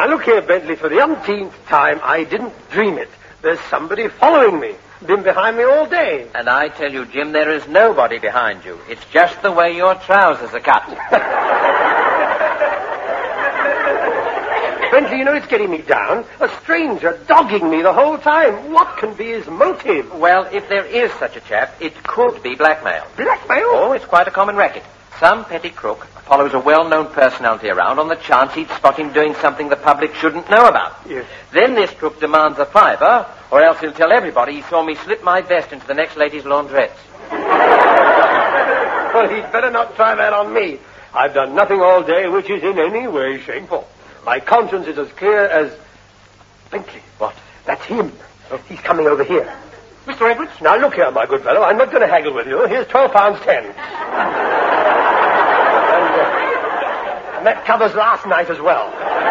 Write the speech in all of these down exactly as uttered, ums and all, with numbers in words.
Now, look here, Bentley, for the umpteenth time, I didn't dream it. There's somebody following me. Been behind me all day. And I tell you, Jim, there is nobody behind you. It's just the way your trousers are cut. Bentley, you know it's getting me down. A stranger dogging me the whole time. What can be his motive? Well, if there is such a chap, it could be blackmail. Blackmail? Oh, it's quite a common racket. Some petty crook follows a well-known personality around on the chance he'd spot him doing something the public shouldn't know about. Yes. Then this crook demands a fiver, or else he'll tell everybody he saw me slip my vest into the next lady's laundrette. Well, he'd better not try that on me. I've done nothing all day which is in any way shameful. My conscience is as clear as... Bentley. What? That's him. Oh. He's coming over here. Mister Edwards? Now, look here, my good fellow. I'm not going to haggle with you. Here's twelve pounds ten. and, uh, and that covers last night as well.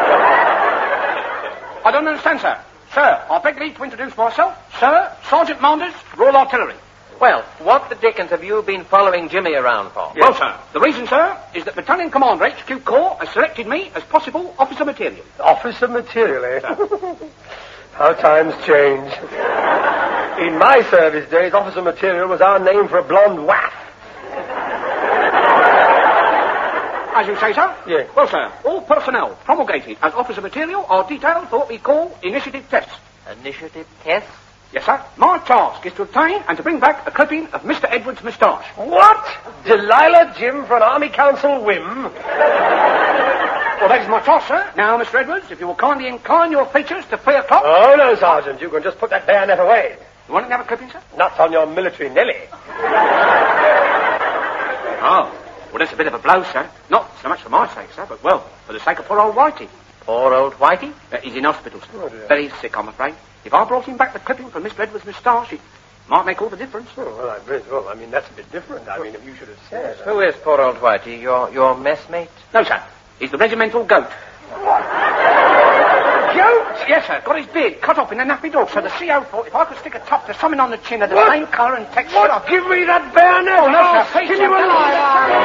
I don't understand, sir. Sir, I beg leave to introduce myself. Sir, Sergeant Manders, Royal Artillery. Well, what the dickens have you been following Jimmy around for? Yes. Well, sir, the reason, sir, is that Battalion Commander H Q Corps has selected me as possible officer material. Officer material, eh? How times change. In my service days, officer material was our name for a blonde waff. As you say, sir? Yes. Well, sir, all personnel promulgated as officer material are detailed for what we call initiative tests. Initiative test? Yes, sir. My task is to obtain and to bring back a clipping of Mister Edwards' moustache. What? Delilah Jim for an Army Council whim? Well, that is my task, sir. Now, Mister Edwards, if you will kindly incline your features to three o'clock. Oh, no, Sergeant. You can just put that bayonet away. You want to have a clipping, sir? Not on your military Nelly. Oh. Well, that's a bit of a blow, sir. Not so much for my sake, sir, but, well, for the sake of poor old Whitey. Poor old Whitey? Uh, he's in hospital, sir. Oh, dear. Very sick, I'm afraid. If I brought him back the clipping from Mister Edwards' moustache, it might make all the difference. Oh, well, I, well, I mean, that's a bit different. I mean, if you should have said... Who is poor old Whitey? Your your messmate? No, sir. He's the regimental goat. Goat? Yes, sir. Got his beard cut off in a nappy dog, so the C O thought if I could stick a tuft to something on the chin of the What? same colour and texture... What? Give me that bayonet! Oh, no, sir. I'll Please, skin sir. you alive!